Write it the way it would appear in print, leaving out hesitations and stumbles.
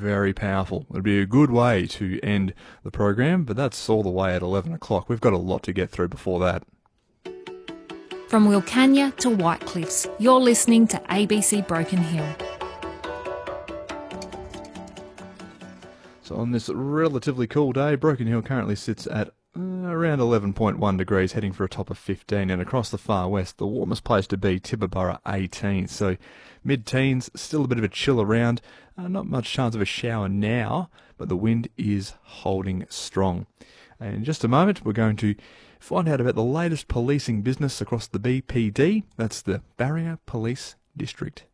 very powerful. It'd be a good way to end the program, but that's all the way at 11 o'clock. We've got a lot to get through before that. From Wilcannia to White Cliffs, you're listening to ABC Broken Hill. So on this relatively cool day, Broken Hill currently sits at around 11.1 degrees, heading for a top of 15, and across the far west, the warmest place to be, Tibooburra, 18. So mid-teens, still a bit of a chill around, not much chance of a shower now, but the wind is holding strong. And in just a moment, we're going to find out about the latest policing business across the BPD. That's the Barrier Police District.